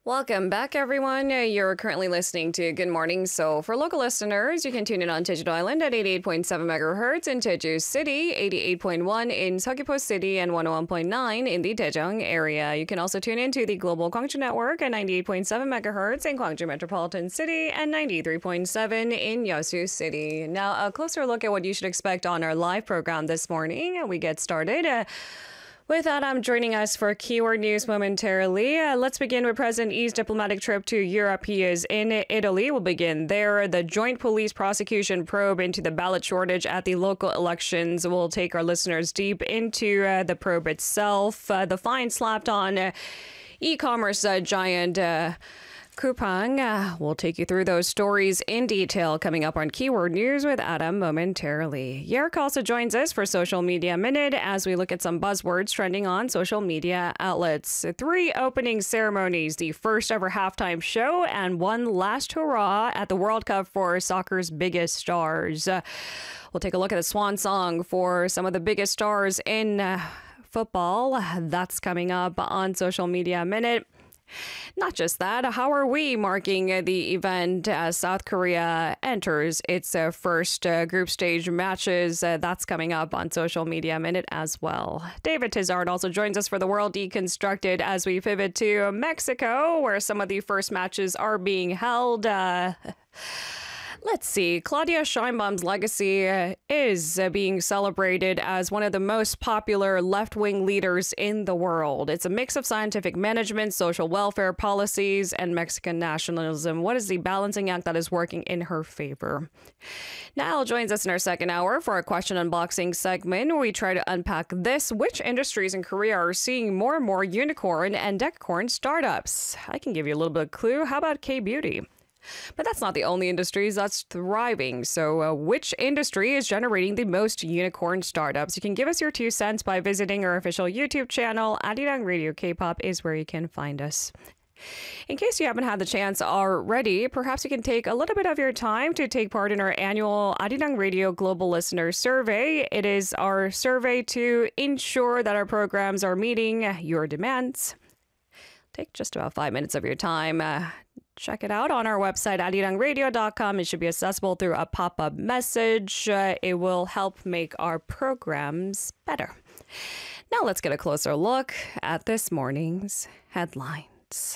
Welcome back, everyone. You're currently listening to Good Morning. So for local listeners, you can tune in on Jeju Island at 88.7 megahertz in Jeju City, 88.1 in Seogwipo City, and 101.9 in the Daejeong area. You can also tune into the Global Gwangju Network at 98.7 megahertz in Gwangju Metropolitan City and 93.7 in Yeosu City. Now, a closer look at what you should expect on our live program this morning. We get started. With Adam joining us for Keyword News momentarily, let's begin with President Yi's diplomatic trip to Europe. He is in Italy. We'll begin there. The joint police prosecution probe into the ballot shortage at the local elections will take our listeners deep into the probe itself. The fine slapped on e-commerce giant Coupang. We'll take you through those stories in detail coming up on Keyword News with Adam momentarily. Yerk also joins us for Social Media Minute as we look at some buzzwords trending on social media outlets. 3 opening ceremonies, the first ever halftime show, and one last hurrah at the World Cup for soccer's biggest stars. We'll take a look at the swan song for some of the biggest stars in football. That's coming up on Social Media Minute. Not just that, how are we marking the event as South Korea enters its first group stage matches? That's coming up on Social Media Minute as well. David Tizard also joins us for the World Deconstructed as we pivot to Mexico, where some of the first matches are being held. Let's see. Claudia Sheinbaum's legacy is being celebrated as one of the most popular left-wing leaders in the world. It's a mix of scientific management, social welfare policies, and Mexican nationalism. What is the balancing act that is working in her favor? Niall joins us in our second hour for a question unboxing segment where we try to unpack this. Which industries in Korea are seeing more and more unicorn and decacorn startups? I can give you a little bit of clue. How about K-beauty? But that's not the only industries that's thriving. So which industry is generating the most unicorn startups? You can give us your 2 cents by visiting our official YouTube channel. Arirang Radio K-pop is where you can find us. In case you haven't had the chance already, perhaps you can take a little bit of your time to take part in our annual Arirang Radio Global Listener Survey. It is our survey to ensure that our programs are meeting your demands. Take just about 5 minutes of your time. Check it out on our website, arirangradio.com. It should be accessible through a pop-up message. It will help make our programs better. Now let's get a closer look at this morning's headlines.